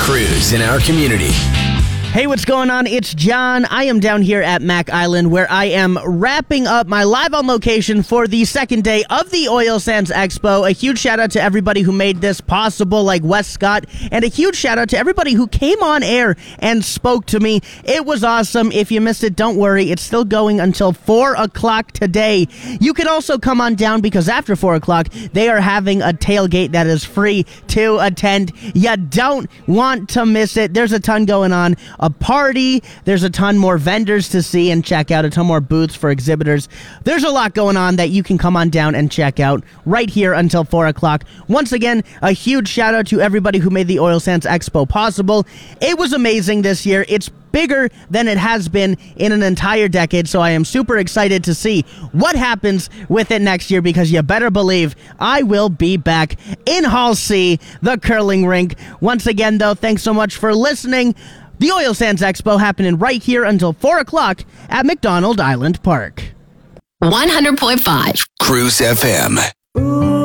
Cruise in our community. Hey, what's going on? It's John. I am down here at Mack Island where I am wrapping up my live on location for the second day of the Oil Sands Expo. A huge shout out to everybody who made this possible, like Wes Scott, and a huge shout out to everybody who came on air and spoke to me. It was awesome. If you missed it, don't worry. It's still going until 4 o'clock today. You can also come on down because after 4 o'clock, they are having a tailgate that is free to attend. You don't want to miss it. There's a ton going on. A party. There's a ton more vendors to see and check out, a ton more booths for exhibitors. There's a lot going on that you can come on down and check out right here until 4 o'clock. Once again, a huge shout out to everybody who made the Oil Sands Expo possible. It was amazing this year. It's bigger than it has been in an entire decade, so I am super excited to see what happens with it next year because you better believe I will be back in Hall C, the curling rink. Once again, though, thanks so much for listening. The Oil Sands Expo happening right here until 4 o'clock at McDonald Island Park. 100.5 Cruise FM.